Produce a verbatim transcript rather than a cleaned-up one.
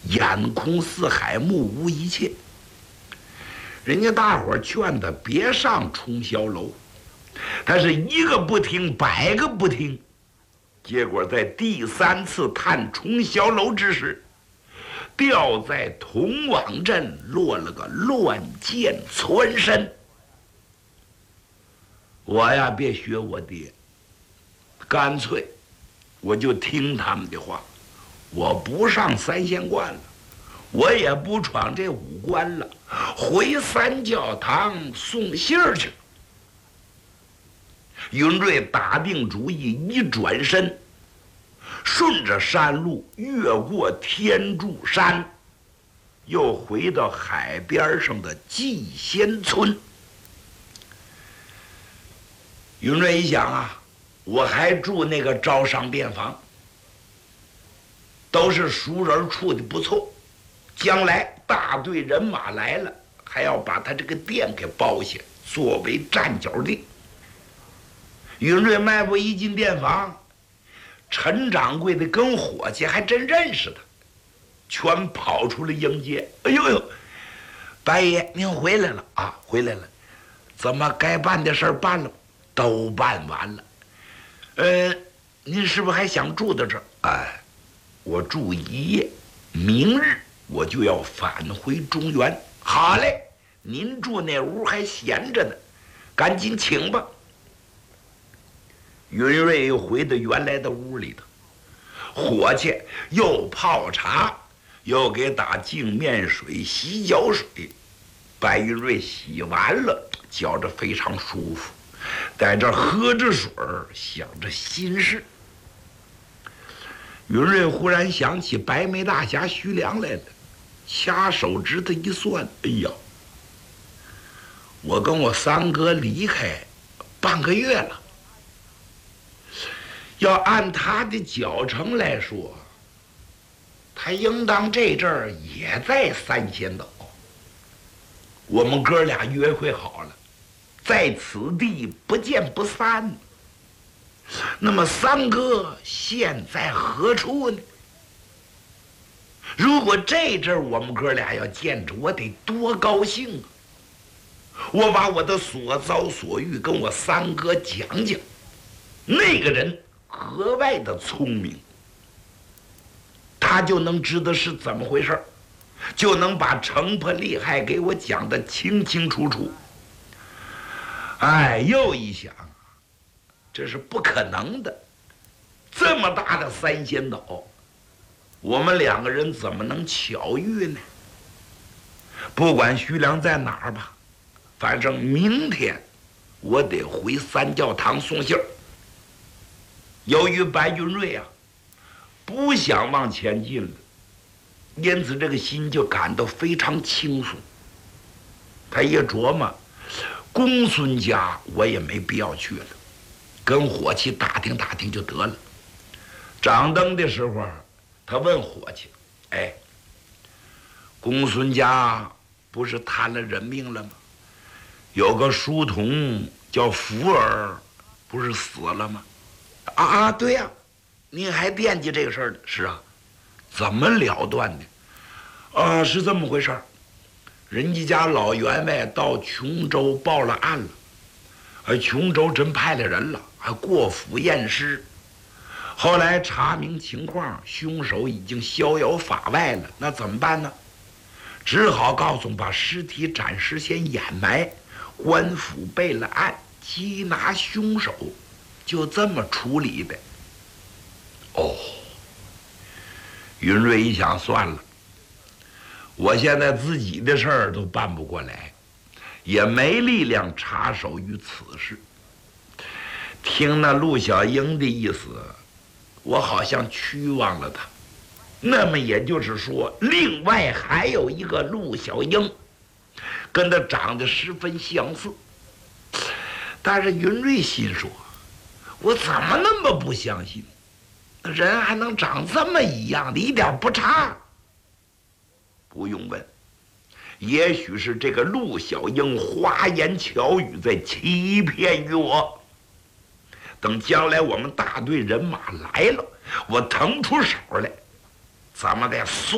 眼空四海，目无一切。人家大伙儿劝他别上冲霄楼，他是一个不听，百个不听。结果在第三次探冲霄楼之时，掉在铜网镇落了个乱箭穿身。我呀，别学我爹，干脆我就听他们的话，我不上三仙观了，我也不闯这五关了，回三教堂送信儿去。云瑞打定主意，一转身，顺着山路越过天柱山，又回到海边上的祭仙村。云瑞一想啊，我还住那个招商店房，都是熟人处的不错，将来大队人马来了，还要把他这个店给包下，作为站脚地。云瑞迈步一进店房，陈掌柜的跟伙计还真认识他，全跑出来迎接。哎呦呦，白爷您回来了啊，回来了，怎么该办的事儿办了？都办完了。呃，您是不是还想住到这儿？哎，我住一夜，明日我就要返回中原。好嘞，您住那屋还闲着呢，赶紧请吧。云瑞又回到原来的屋里头，伙计又泡茶，又给打净面水、洗脚水。白云瑞洗完了，觉着非常舒服，在这喝着水儿，想着心事。云瑞忽然想起白眉大侠徐良来了，掐手指头一算，哎呀，我跟我三哥离开半个月了，要按他的脚程来说，他应当这阵儿也在三仙岛。我们哥俩约会好了，在此地不见不散。那么三哥现在何处呢？如果这阵儿我们哥俩要见着，我得多高兴啊！我把我的所遭所遇跟我三哥讲讲。那个人格外的聪明，他就能知道是怎么回事，就能把城破利害给我讲得清清楚楚。哎，又一想，这是不可能的，这么大的三仙岛，我们两个人怎么能巧遇呢？不管徐良在哪儿吧，反正明天我得回三教堂送信儿。由于白云瑞啊不想往前进了，因此这个心就感到非常轻松。他一琢磨，公孙家我也没必要去了，跟伙计打听打听就得了。掌灯的时候，他问伙计：“哎，公孙家不是摊了人命了吗？有个书童叫福儿，不是死了吗？”啊啊，对呀、啊，您还惦记这个事儿呢？是啊，怎么了断的？啊，是这么回事儿。人家家老员外到琼州报了案了，而琼州真派了人了，还过府验尸。后来查明情况，凶手已经逍遥法外了，那怎么办呢？只好告诉把尸体暂时先掩埋，官府备了案，缉拿凶手，就这么处理的。哦，云瑞一想，算了，我现在自己的事儿都办不过来，也没力量插手于此事。听那陆小英的意思，我好像屈望了他。那么也就是说，另外还有一个陆小英，跟他长得十分相似。但是云瑞心说，我怎么那么不相信？人还能长这么一样的，一点不差。不用问，也许是这个陆小英花言巧语在欺骗于我。等将来我们大队人马来了，我腾出手来，咱们再